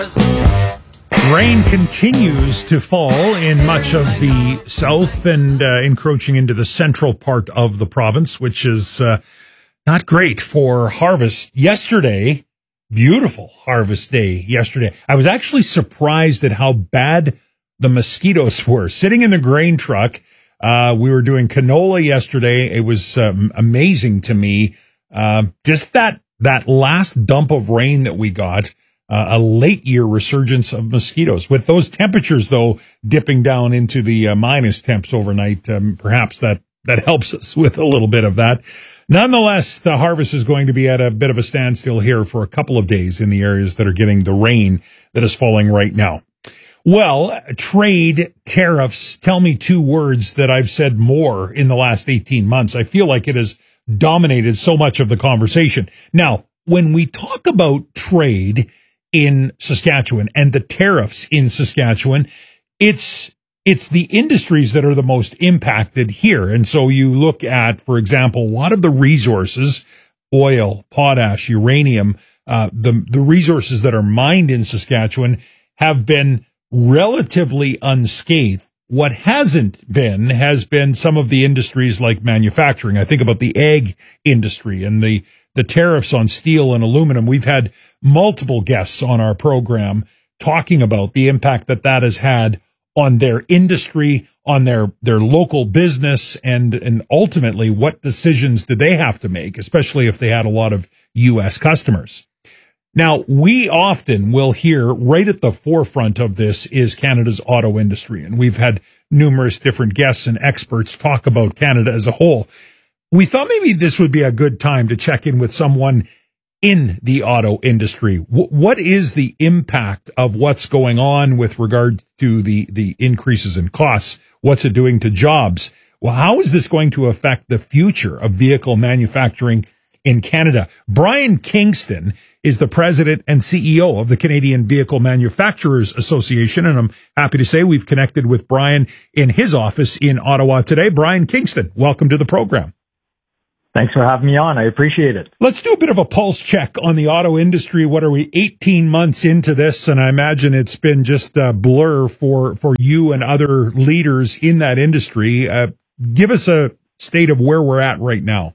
Rain continues to fall in much of the south and encroaching into the central part of the province, which is not great for harvest. Yesterday, beautiful harvest day yesterday. I was actually surprised at how bad the mosquitoes were. Sitting in the grain truck, we were doing canola yesterday. It was amazing to me. Just that last dump of rain that we got. A late year resurgence of mosquitoes. With those temperatures, though, dipping down into the minus temps overnight, perhaps that helps us with a little bit of that. Nonetheless, the harvest is going to be at a bit of a standstill here for a couple of days in the areas that are getting the rain that is falling right now. Well, trade, tariffs, tell me two words that I've said more in the last 18 months. I feel like it has dominated so much of the conversation. Now, when we talk about trade in Saskatchewan and the tariffs in Saskatchewan, it's the industries that are the most impacted here. And so you look at, for example, a lot of the resources, oil, potash, uranium, the resources that are mined in Saskatchewan have been relatively unscathed. What hasn't been has been some of the industries like manufacturing. I think about the ag industry and the tariffs on steel and aluminum. We've had multiple guests on our program talking about the impact that has had on their industry, on their local business, and ultimately what decisions do they have to make, especially if they had a lot of U.S. customers. Now, we often will hear right at the forefront of this is Canada's auto industry, and we've had numerous different guests and experts talk about Canada as a whole. We thought maybe this would be a good time to check in with someone in the auto industry. What is the impact of what's going on with regard to the increases in costs? What's it doing to jobs? Well, how is this going to affect the future of vehicle manufacturing in Canada? Brian Kingston is the president and CEO of the Canadian Vehicle Manufacturers Association, and I'm happy to say we've connected with Brian in his office in Ottawa today. Brian Kingston, welcome to the program. Thanks for having me on. I appreciate it. Let's do a bit of a pulse check on the auto industry. What are we, 18 months into this? And I imagine it's been just a blur for you and other leaders in that industry. Give us a state of where we're at right now.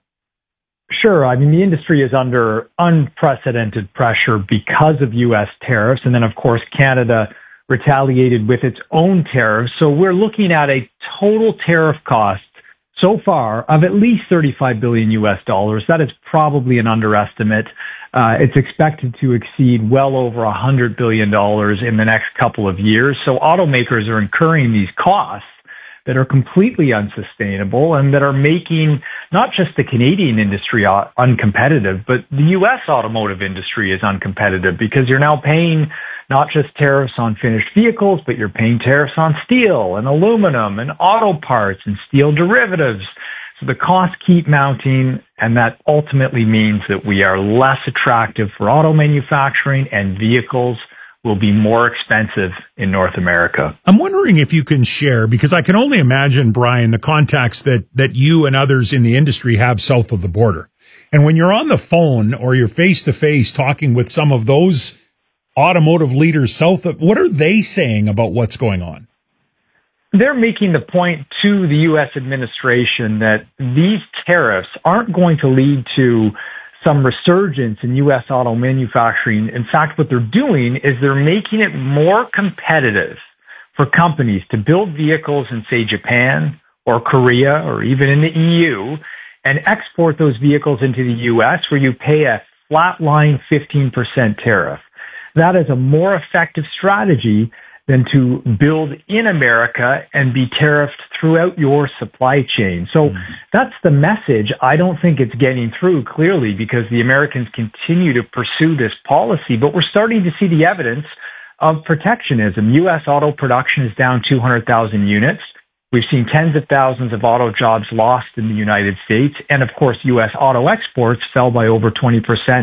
Sure. I mean, the industry is under unprecedented pressure because of U.S. tariffs. And then, of course, Canada retaliated with its own tariffs. So we're looking at a total tariff cost so far of at least $35 billion US. That is probably an underestimate. It's expected to exceed well over $100 billion in the next couple of years. So automakers are incurring these costs that are completely unsustainable and that are making not just the Canadian industry uncompetitive, but the U.S. automotive industry is uncompetitive because you're now paying not just tariffs on finished vehicles, but you're paying tariffs on steel and aluminum and auto parts and steel derivatives. So the costs keep mounting, and that ultimately means that we are less attractive for auto manufacturing and vehicles will be more expensive in North America. I'm wondering if you can share, because I can only imagine, Brian, the contacts that you and others in the industry have south of the border. And when you're on the phone or you're face-to-face talking with some of those automotive leaders south of, what are they saying about what's going on? They're making the point to the U.S. administration that these tariffs aren't going to lead to some resurgence in U.S. auto manufacturing. In fact, what they're doing is they're making it more competitive for companies to build vehicles in, say, Japan or Korea or even in the EU and export those vehicles into the U.S. where you pay a flatline 15% tariff. That is a more effective strategy than to build in America and be tariffed throughout your supply chain. So that's the message. I don't think it's getting through clearly because the Americans continue to pursue this policy, but we're starting to see the evidence of protectionism. U.S. auto production is down 200,000 units. We've seen tens of thousands of auto jobs lost in the United States. And of course, U.S. auto exports fell by over 20%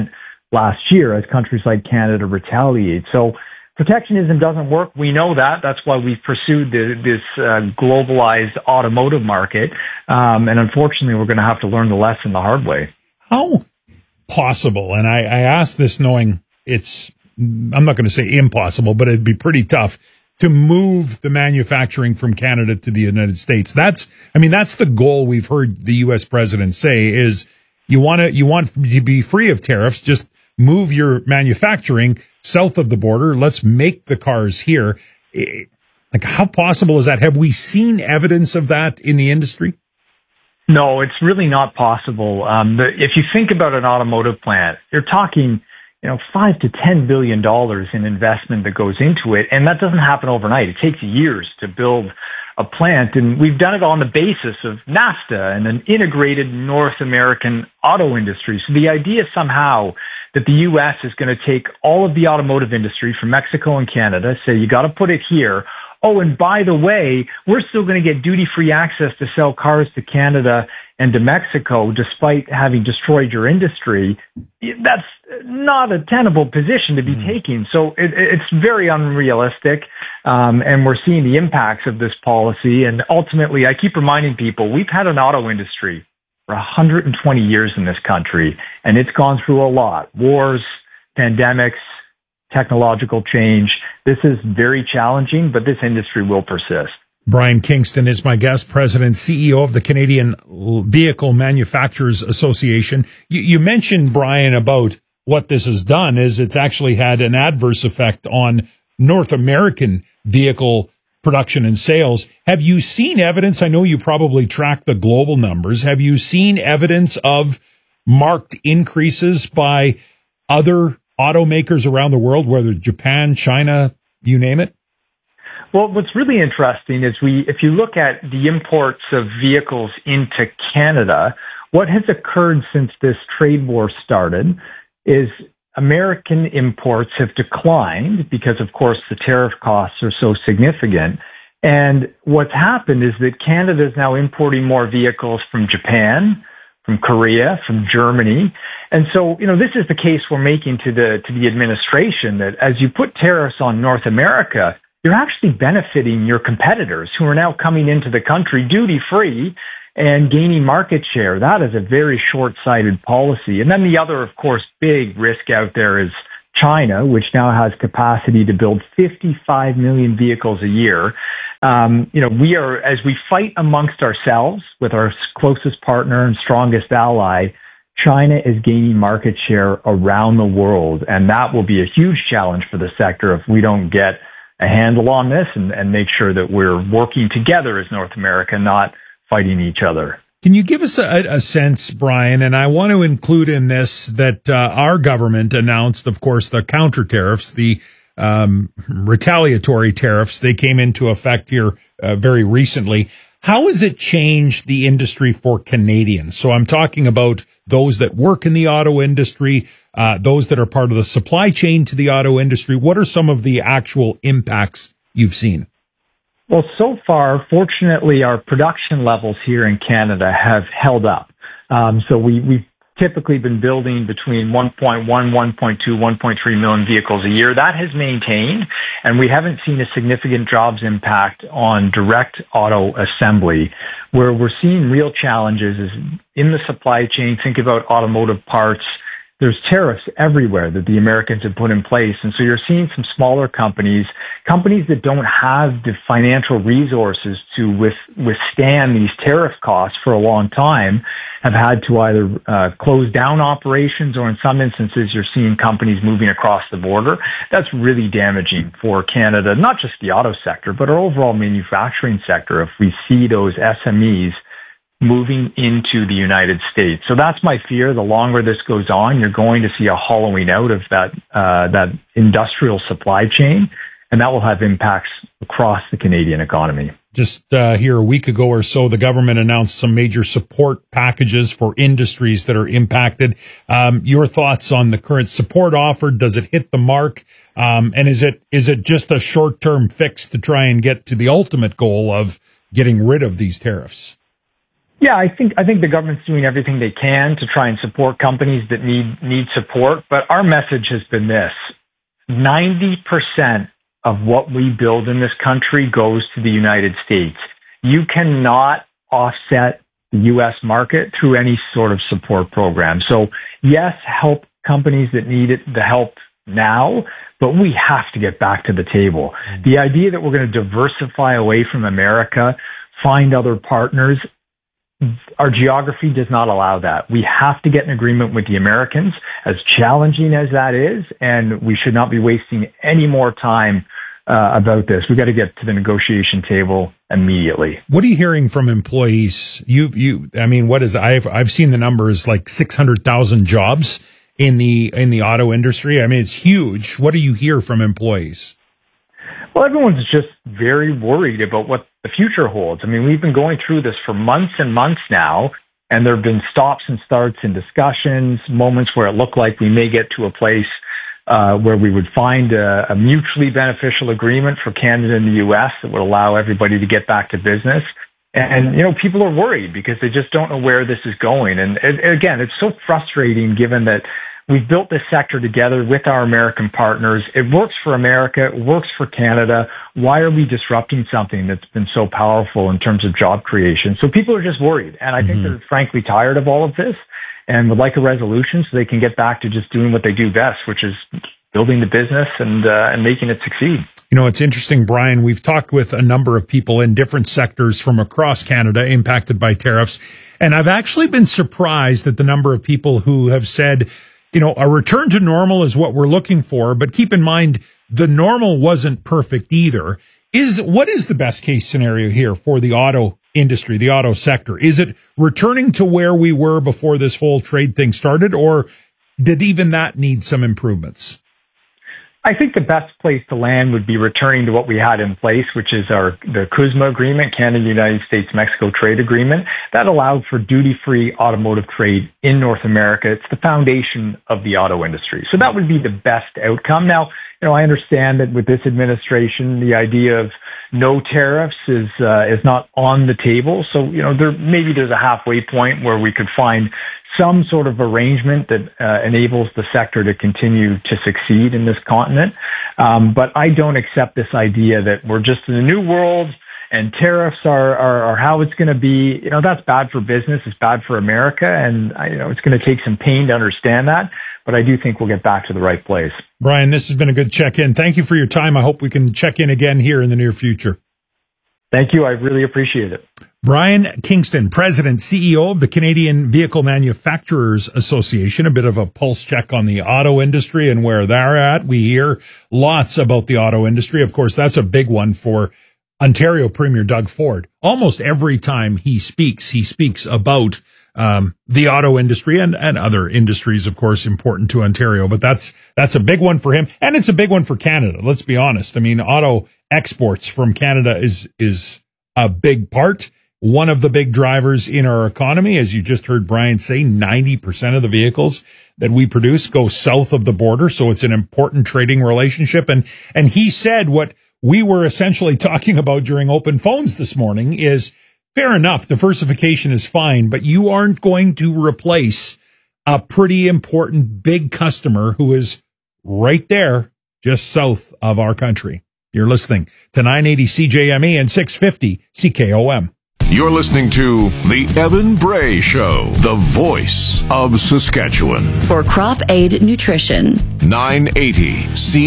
last year as countries like Canada retaliate. So protectionism doesn't work. We know that. That's why we've pursued this globalized automotive market. And unfortunately, we're going to have to learn the lesson the hard way. How possible, and I ask this knowing it's I'm not going to say impossible, but it'd be pretty tough to move the manufacturing from Canada to the United States. That's the goal we've heard the U.S. president say is you want to be free of tariffs, just move your manufacturing south of the border. Let's make the cars here. Like, how possible is that? Have we seen evidence of that in the industry? No, it's really not possible. If you think about an automotive plant, you're talking, $5 to $10 billion in investment that goes into it, and that doesn't happen overnight. It takes years to build a plant, and we've done it on the basis of NAFTA and an integrated North American auto industry. So the idea somehow that the U.S. is going to take all of the automotive industry from Mexico and Canada, say you got to put it here. Oh, and by the way, we're still going to get duty-free access to sell cars to Canada and to Mexico, despite having destroyed your industry. That's not a tenable position to be taking. So it's very unrealistic, and we're seeing the impacts of this policy. And ultimately, I keep reminding people, we've had an auto industry for 120 years in this country, and it's gone through a lot. Wars, pandemics, technological change. This is very challenging, but this industry will persist. Brian Kingston is my guest, President, CEO of the Canadian Vehicle Manufacturers Association. You mentioned, Brian, about what this has done is it's actually had an adverse effect on North American vehicle production and sales. Have you seen evidence? I know you probably track the global numbers. Have you seen evidence of marked increases by other automakers around the world, whether Japan, China, you name it? Well, what's really interesting is if you look at the imports of vehicles into Canada, what has occurred since this trade war started is American imports have declined because, of course, the tariff costs are so significant. And what's happened is that Canada is now importing more vehicles from Japan, from Korea, from Germany. And so, this is the case we're making to the administration, that as you put tariffs on North America, you're actually benefiting your competitors who are now coming into the country duty-free and gaining market share. That is a very short-sighted policy. And then the other, of course, big risk out there is China, which now has capacity to build 55 million vehicles a year. We are, as we fight amongst ourselves with our closest partner and strongest ally, China is gaining market share around the world. And that will be a huge challenge for the sector if we don't get a handle on this and make sure that we're working together as North America, not fighting each other. Can you give us a sense, Brian, and I want to include in this that our government announced, of course, the counter tariffs, the retaliatory tariffs. They came into effect here very recently. How has it changed the industry for Canadians? So I'm talking about those that work in the auto industry, those that are part of the supply chain to the auto industry. What are some of the actual impacts you've seen? Well, so far, fortunately, our production levels here in Canada have held up. So we've typically been building between 1.1, 1.2, 1.3 million vehicles a year. That has maintained, and we haven't seen a significant jobs impact on direct auto assembly. Where we're seeing real challenges is in the supply chain. Think about automotive parts. There's tariffs everywhere that the Americans have put in place. And so you're seeing some smaller companies that don't have the financial resources to withstand these tariff costs for a long time, have had to either close down operations, or in some instances, you're seeing companies moving across the border. That's really damaging for Canada, not just the auto sector, but our overall manufacturing sector if we see those SMEs moving into the United States. So that's my fear. The longer this goes on, you're going to see a hollowing out of that industrial supply chain, and that will have impacts across the Canadian economy. Just here a week ago or so, the government announced some major support packages for industries that are impacted. Your thoughts on the current support offered? Does it hit the mark? And is it just a short-term fix to try and get to the ultimate goal of getting rid of these tariffs? Yeah, I think the government's doing everything they can to try and support companies that need support. But our message has been this: 90% of what we build in this country goes to the United States. You cannot offset the U.S. market through any sort of support program. So yes, help companies that need it, the help now, but we have to get back to the table. The idea that we're going to diversify away from America, find other partners, our geography does not allow that. We have to get an agreement with the Americans, as challenging as that is, and we should not be wasting any more time about this. We've got to get to the negotiation table immediately. What are you hearing from employees? I mean, what is, I've seen the numbers like 600,000 jobs in the auto industry. I mean, it's huge. What do you hear from employees? Well, everyone's just very worried about what the future holds. I mean, we've been going through this for months and months now, and there have been stops and starts in discussions, moments where it looked like we may get to a place where we would find a mutually beneficial agreement for Canada and the U.S. that would allow everybody to get back to business. And, people are worried because they just don't know where this is going. And again, it's so frustrating given that we've built this sector together with our American partners. It works for America. It works for Canada. Why are we disrupting something that's been so powerful in terms of job creation? So people are just worried. And I think they're frankly tired of all of this and would like a resolution so they can get back to just doing what they do best, which is building the business and making it succeed. It's interesting, Brian. We've talked with a number of people in different sectors from across Canada impacted by tariffs. And I've actually been surprised at the number of people who have said, a return to normal is what we're looking for. But keep in mind, the normal wasn't perfect either. What is the best case scenario here for the auto industry, the auto sector? Is it returning to where we were before this whole trade thing started, or did even that need some improvements? I think the best place to land would be returning to what we had in place, which is the CUSMA agreement, Canada, United States, Mexico trade agreement. That allowed for duty-free automotive trade in North America. It's the foundation of the auto industry. So that would be the best outcome. Now, I understand that with this administration, the idea of no tariffs is not on the table. So, maybe there's a halfway point where we could find some sort of arrangement that enables the sector to continue to succeed in this continent. But I don't accept this idea that we're just in a new world and tariffs are how it's going to be. That's bad for business. It's bad for America. And, it's going to take some pain to understand that. But I do think we'll get back to the right place. Brian, this has been a good check-in. Thank you for your time. I hope we can check in again here in the near future. Thank you. I really appreciate it. Brian Kingston, President, CEO of the Canadian Vehicle Manufacturers Association. A bit of a pulse check on the auto industry and where they're at. We hear lots about the auto industry. Of course, that's a big one for Ontario Premier Doug Ford. Almost every time he speaks about the auto industry and other industries, of course, important to Ontario. But that's a big one for him. And it's a big one for Canada. Let's be honest. I mean, auto exports from Canada is a big part. One of the big drivers in our economy, as you just heard Brian say, 90% of the vehicles that we produce go south of the border. So it's an important trading relationship. And he said what we were essentially talking about during open phones this morning is fair enough. Diversification is fine, but you aren't going to replace a pretty important big customer who is right there just south of our country. You're listening to 980 CJME and 650 CKOM. You're listening to The Evan Bray Show, the voice of Saskatchewan. For Crop Aid Nutrition. 980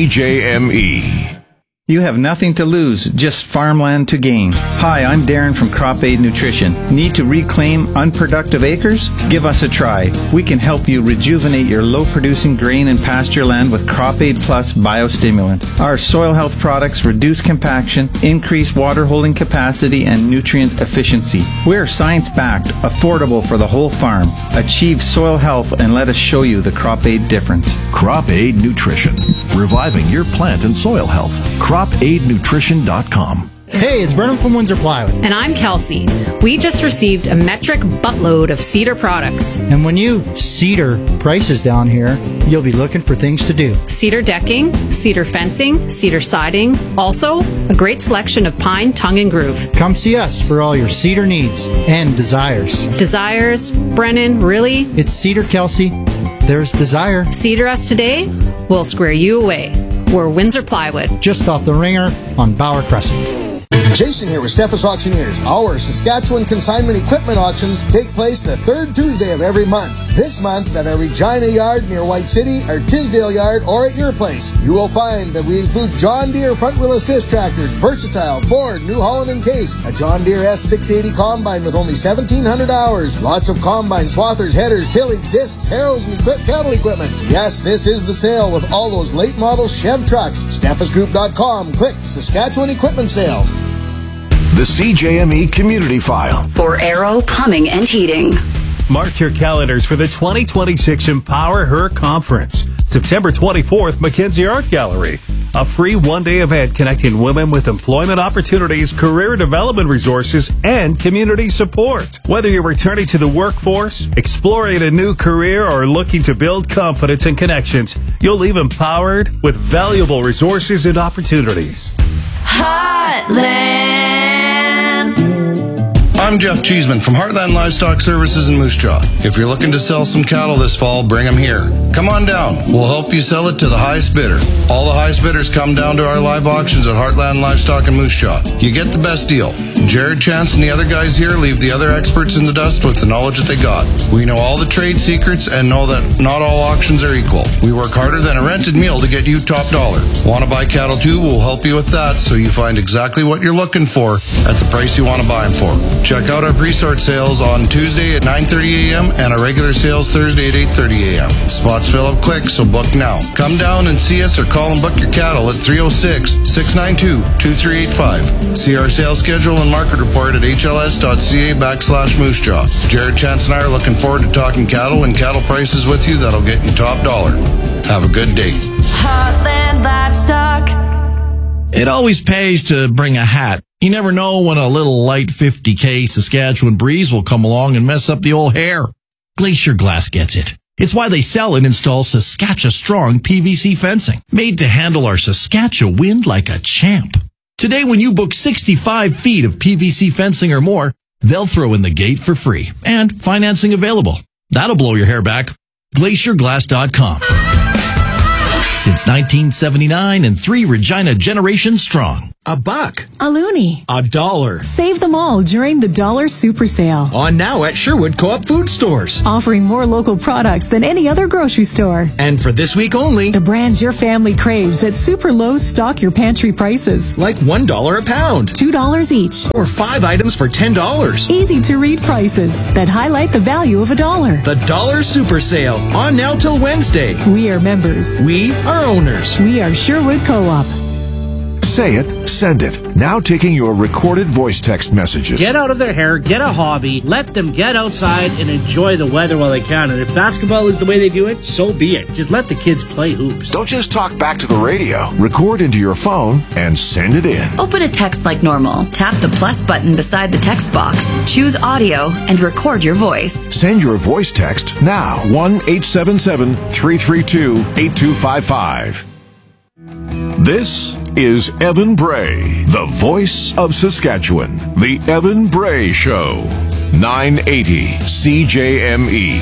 CJME. You have nothing to lose, just farmland to gain. Hi, I'm Darren from Crop Aid Nutrition. Need to reclaim unproductive acres? Give us a try. We can help you rejuvenate your low-producing grain and pasture land with Crop Aid Plus biostimulant. Our soil health products reduce compaction, increase water holding capacity, and nutrient efficiency. We're science-backed, affordable for the whole farm. Achieve soil health and let us show you the Crop Aid difference. Crop Aid Nutrition, reviving your plant and soil health. CropAidNutrition.com. Hey, it's Brennan from Windsor Plywood. And I'm Kelsey. We just received a metric buttload of cedar products. And when you cedar prices down here, you'll be looking for things to do. Cedar decking, cedar fencing, cedar siding. Also, a great selection of pine, tongue, and groove. Come see us for all your cedar needs and desires. Desires? Brennan, really? It's Cedar, Kelsey. There's desire. Cedar us today, we'll square you away. We're Windsor Plywood. Just off the ringer on Bauer Crescent. Jason here with Steffes Auctioneers. Our Saskatchewan consignment equipment auctions take place the third Tuesday of every month. This month at our Regina Yard near White City, our Tisdale Yard, or at your place. You will find that we include John Deere front wheel assist tractors, Versatile, Ford, New Holland and Case, a John Deere S680 combine with only 1,700 hours, lots of combine swathers, headers, tillage, discs, harrows, and cattle equipment. Yes, this is the sale with all those late model Chev trucks. SteffesGroup.com. Click Saskatchewan Equipment Sale. The CJME Community File. For Arrow Plumbing and Heating. Mark your calendars for the 2026 Empower Her Conference. September 24th, Mackenzie Art Gallery. A free one-day event connecting women with employment opportunities, career development resources, and community support. Whether you're returning to the workforce, exploring a new career, or looking to build confidence and connections, you'll leave empowered with valuable resources and opportunities. Heartland. I'm Jeff Cheeseman from Heartland Livestock Services in Moose Jaw. If you're looking to sell some cattle this fall, bring them here. Come on down. We'll help you sell it to the highest bidder. All the highest bidders come down to our live auctions at Heartland Livestock in Moose Jaw. You get the best deal. Jared Chance and the other guys here leave the other experts in the dust with the knowledge that they got. We know all the trade secrets and know that not all auctions are equal. We work harder than a rented meal to get you top dollar. Want to buy cattle too? We'll help you with that so you find exactly what you're looking for at the price you want to buy them for. Check out our pre-sort sales on Tuesday at 9:30 a.m. and our regular sales Thursday at 8:30 a.m. Spots fill up quick, so book now. Come down and see us or call and book your cattle at 306-692-2385. See our sales schedule and market report at hls.ca/Moose Jaw. Jared Chance and I are looking forward to talking cattle and cattle prices with you that'll get you top dollar. Have a good day. Heartland Livestock. It always pays to bring a hat. You never know when a little light 50K Saskatchewan breeze will come along and mess up the old hair. Glacier Glass gets it. It's why they sell and install Saskatchewan Strong PVC fencing, made to handle our Saskatchewan wind like a champ. Today, when you book 65 feet of PVC fencing or more, they'll throw in the gate for free and financing available. That'll blow your hair back. GlacierGlass.com. Since 1979 and 3 Regina generations strong. $1. A loonie. $1. Save them all during the Dollar Super Sale. On now at Sherwood Co-op Food Stores. Offering more local products than any other grocery store. And for this week only, the brands your family craves at super low stock your pantry prices. Like $1 a pound. $2 each. Or 5 items for $10. Easy to read prices that highlight the value of $1. The Dollar Super Sale. On now till Wednesday. We are members. We are owners. We are Sherwood Co-op. Say it, send it. Now taking your recorded voice text messages. Get out of their hair, get a hobby, let them get outside and enjoy the weather while they can. And if basketball is the way they do it, so be it. Just let the kids play hoops. Don't just talk back to the radio. Record into your phone and send it in. Open a text like normal. Tap the plus button beside the text box. Choose audio and record your voice. Send your voice text now. 1-877-332-8255. This is Evan Bray, the voice of Saskatchewan. The Evan Bray Show. 980 CJME.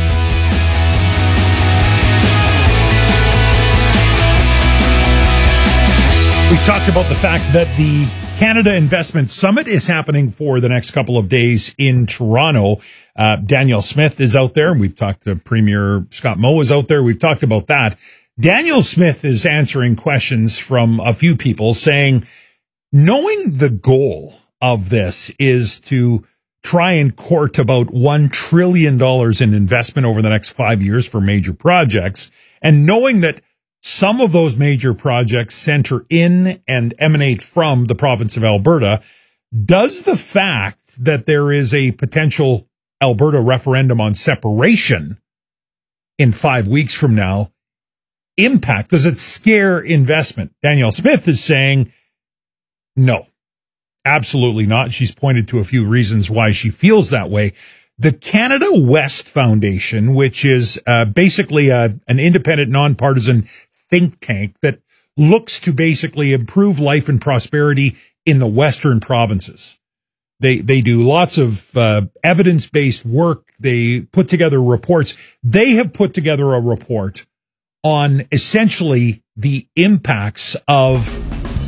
We talked about the fact that the Canada Investment Summit is happening for the next couple of days in Toronto. Danielle Smith is out there, and we've talked to Premier Scott Moe is out there. We've talked about that. Danielle Smith is answering questions from a few people saying, knowing the goal of this is to try and court about $1 trillion in investment over the next 5 years for major projects, and knowing that some of those major projects center in and emanate from the province of Alberta, does the fact that there is a potential Alberta referendum on separation in 5 weeks from now impact? Does it scare investment? Danielle Smith is saying no, absolutely not. She's pointed to a few reasons why she feels that way. The Canada West Foundation, which is basically an independent, nonpartisan think tank that looks to basically improve life and prosperity in the Western provinces. They do lots of evidence-based work. They put together reports. They have put together a report on essentially the impacts of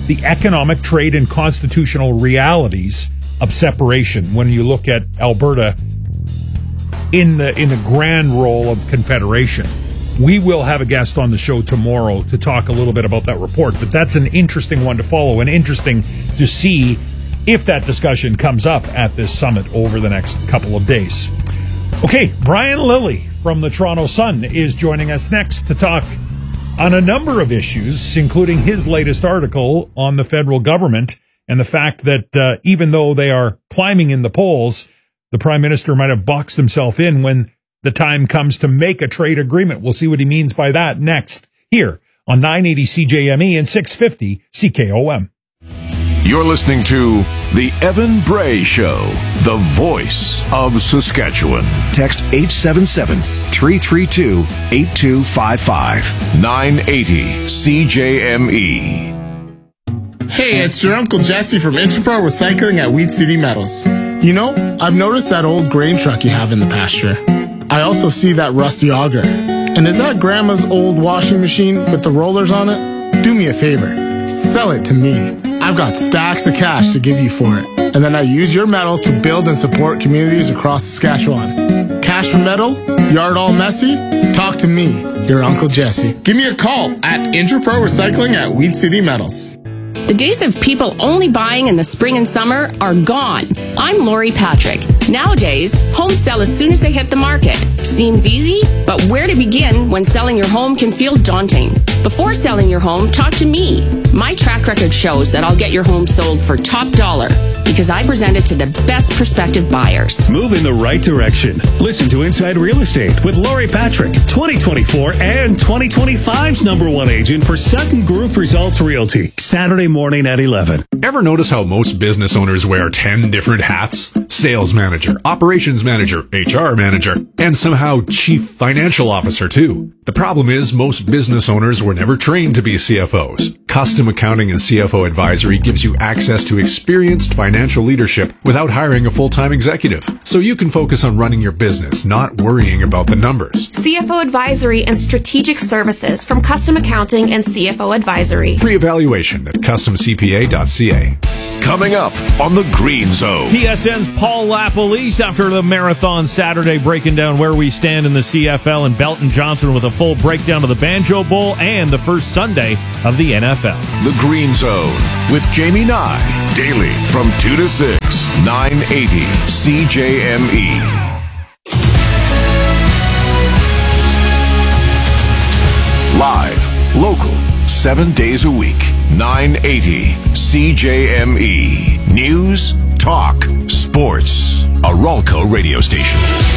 the economic, trade, and constitutional realities of separation when you look at Alberta in the grand role of confederation. We will have a guest on the show tomorrow to talk a little bit about that report, but that's an interesting one to follow and interesting to see if that discussion comes up at this summit over the next couple of days. Okay, Brian Lilley from the Toronto Sun is joining us next to talk on a number of issues, including his latest article on the federal government and the fact that even though they are climbing in the polls, the Prime Minister might have boxed himself in when the time comes to make a trade agreement. We'll see what he means by that next here on 980 CJME and 650 CKOM. You're listening to The Evan Bray Show, the voice of Saskatchewan. Text 877-332-8255. 980 CJME. Hey, it's your Uncle Jesse from Interpro Recycling at Weed City Metals. You know, I've noticed that old grain truck you have in the pasture. I also see that rusty auger. And is that Grandma's old washing machine with the rollers on it? Do me a favor. Sell it to me. I've got stacks of cash to give you for it. And then I use your metal to build and support communities across Saskatchewan. Cash for metal? Yard all messy? Talk to me, your Uncle Jesse. Give me a call at Interpro Recycling at Weed City Metals. The days of people only buying in the spring and summer are gone. I'm Lori Patrick. Nowadays, homes sell as soon as they hit the market. Seems easy, but where to begin when selling your home can feel daunting? Before selling your home, talk to me. My track record shows that I'll get your home sold for top dollar because I present it to the best prospective buyers. Move in the right direction. Listen to Inside Real Estate with Lori Patrick, 2024 and 2025's #1 agent for Sutton Group Results Realty. Saturday morning at 11. Ever notice how most business owners wear 10 different hats? Sales manager, operations manager, HR manager, and somehow chief financial officer too. The problem is most business owners were never trained to be CFOs. Custom Accounting and CFO Advisory gives you access to experienced financial leadership without hiring a full-time executive. So you can focus on running your business, not worrying about the numbers. CFO Advisory and Strategic Services from Custom Accounting and CFO Advisory. Free evaluation at customcpa.ca. Coming up on the Green Zone. TSN's Paul LaPolice after the Marathon Saturday, breaking down where we stand in the CFL, and Belton Johnson with a full breakdown of the Banjo Bowl and the first Sunday of the NFL. The Green Zone with Jamie Nye. Daily from 2 to 6. 980 CJME. Live, local, 7 days a week. 980 CJME. News, talk, sports. A Ralco radio station.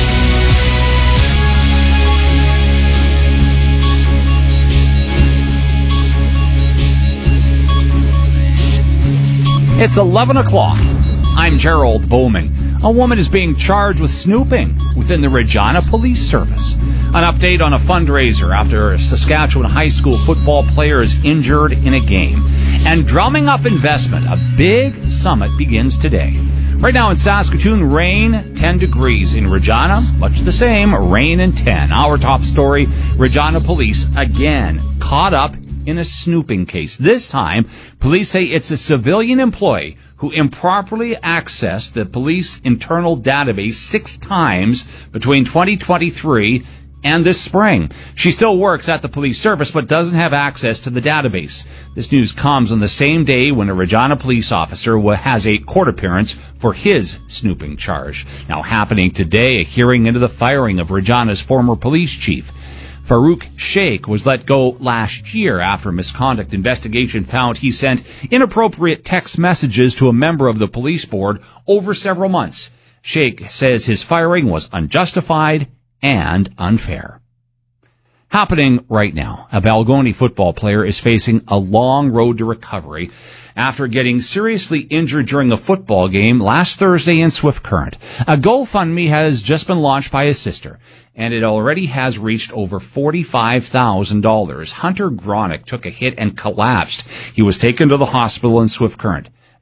It's 11 o'clock. I'm Gerald Bowman. A woman is being charged with snooping within the Regina Police Service. An update on a fundraiser after a Saskatchewan high school football player is injured in a game. And drumming up investment, a big summit begins today. Right now in Saskatoon, rain, 10 degrees. In Regina, much the same, rain and 10. Our top story, Regina Police again caught up in a snooping case. This time, police say it's a civilian employee who improperly accessed the police internal database 6 times between 2023 and this spring. She still works at the police service but doesn't have access to the database. This news comes on the same day when a Regina police officer has a court appearance for his snooping charge. Now happening today, a hearing into the firing of Regina's former police chief. Farouk Sheikh was let go last year after a misconduct investigation found he sent inappropriate text messages to a member of the police board over several months. Sheikh says his firing was unjustified and unfair. Happening right now, a Balgony football player is facing a long road to recovery after getting seriously injured during a football game last Thursday in Swift Current. A GoFundMe has just been launched by his sister, and it already has reached over $45,000. Hunter Gronick took a hit and collapsed. He was taken to the hospital in Swift Current.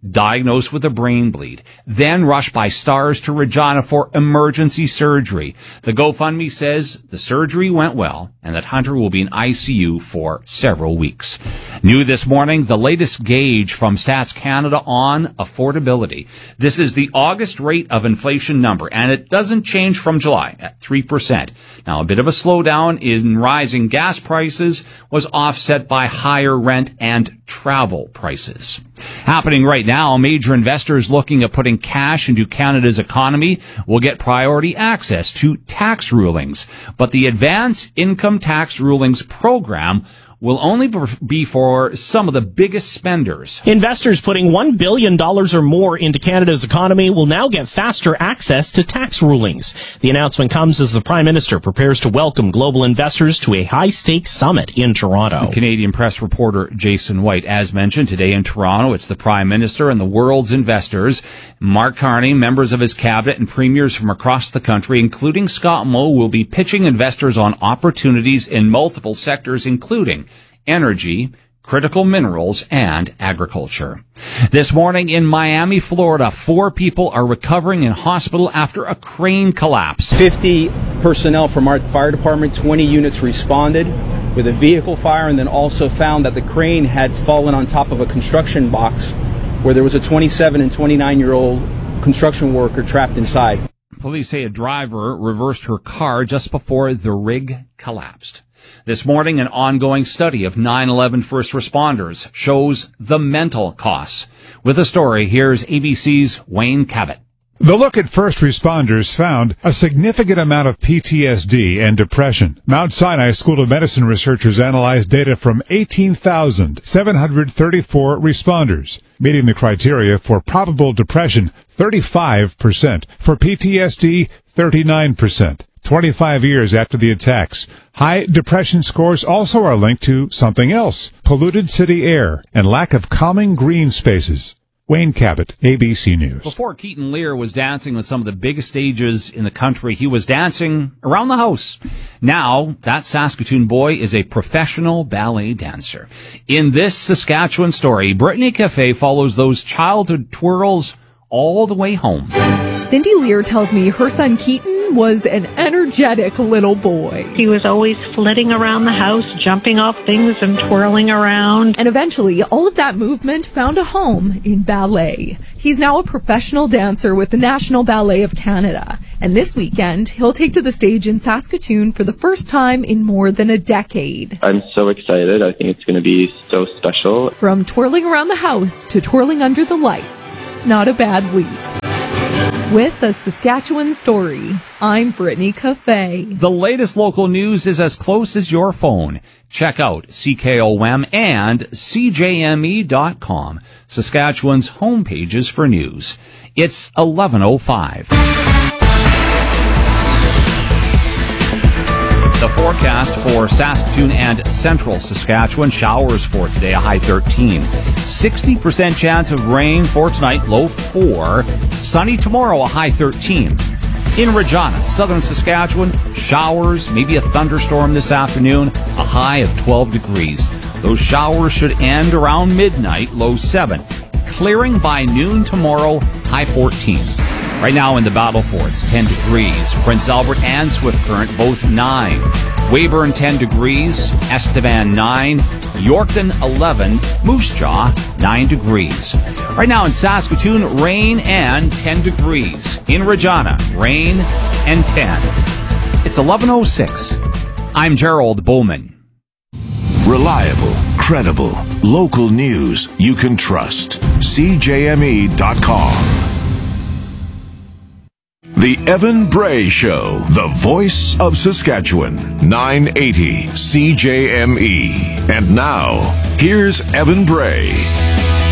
diagnosed with a brain bleed, then rushed by Stars to Regina for emergency surgery. The GoFundMe says the surgery went well and that Hunter will be in ICU for several weeks. New this morning, the latest gauge from Stats Canada on affordability. This is the August rate of inflation number, and it doesn't change from July at 3%. Now, a bit of a slowdown in rising gas prices was offset by higher rent and travel prices. Happening right now, major investors looking at putting cash into Canada's economy will get priority access to tax rulings, but the Advanced Income Tax Rulings program will only be for some of the biggest spenders. Investors putting $1 billion or more into Canada's economy will now get faster access to tax rulings. The announcement comes as the Prime Minister prepares to welcome global investors to a high-stakes summit in Toronto. Canadian press reporter Jason White, as mentioned, today in Toronto, it's the Prime Minister and the world's investors. Mark Carney, members of his cabinet, and premiers from across the country, including Scott Moe, will be pitching investors on opportunities in multiple sectors, including energy, critical minerals, and agriculture. This morning in Miami, Florida, 4 people are recovering in hospital after a crane collapse. 50 personnel from our fire department, 20 units responded with a vehicle fire, and then also found that the crane had fallen on top of a construction box where there was a 27 and 29-year-old construction worker trapped inside. Police say a driver reversed her car just before the rig collapsed. This morning, an ongoing study of 9/11 first responders shows the mental costs. With the story, here's ABC's Wayne Cabot. The look at first responders found a significant amount of PTSD and depression. Mount Sinai School of Medicine researchers analyzed data from 18,734 responders, meeting the criteria for probable depression, 35%, for PTSD, 39%. 25 years after the attacks, high depression scores also are linked to something else: polluted city air and lack of calming green spaces. Wayne Cabot, ABC News. Before Keaton Lear was dancing on some of the biggest stages in the country, he was dancing around the house. Now, that Saskatoon boy is a professional ballet dancer. In this Saskatchewan story, Brittany Cafe follows those childhood twirls all the way home. Cindy Lear tells me her son Keaton was an energetic little boy. He was always flitting around the house, jumping off things and twirling around. And eventually, all of that movement found a home in ballet. He's now a professional dancer with the National Ballet of Canada. And this weekend, he'll take to the stage in Saskatoon for the first time in more than a decade. I'm so excited. I think it's going to be so special. From twirling around the house to twirling under the lights, not a bad leap. With a Saskatchewan story, I'm Brittany Cafe. The latest local news is as close as your phone. Check out CKOM and CJME.com, Saskatchewan's homepages for news. It's 11:05. The forecast for Saskatoon and central Saskatchewan: showers for today, a high 13. 60% chance of rain for tonight, low 4. Sunny tomorrow, a high 13. In Regina, southern Saskatchewan, showers, maybe a thunderstorm this afternoon, a high of 12 degrees. Those showers should end around midnight, low 7. Clearing by noon tomorrow, high 14. Right now in the Battle Fort, it's 10 degrees. Prince Albert and Swift Current, both 9. Weyburn, 10 degrees. Estevan, 9. Yorkton, 11. Moose Jaw, 9 degrees. Right now in Saskatoon, rain and 10 degrees. In Regina, rain and 10. It's 11:06. I'm Gerald Bowman. Reliable, credible, local news you can trust. CJME.com. The Evan Bray Show, the voice of Saskatchewan, 980 CJME. And now, here's Evan Bray.